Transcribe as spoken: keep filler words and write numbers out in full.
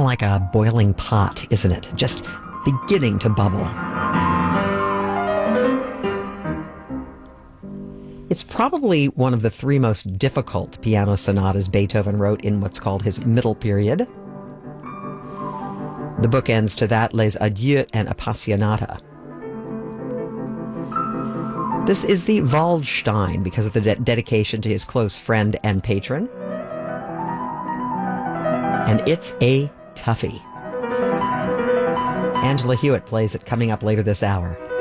of like a boiling pot, isn't it? Just beginning to bubble. It's probably one of the three most difficult piano sonatas Beethoven wrote in what's called his middle period. The book ends to that, Les Adieux and Appassionata. This is the Waldstein because of the de- dedication to his close friend and patron. And it's a toughie. Angela Hewitt plays it coming up later this hour.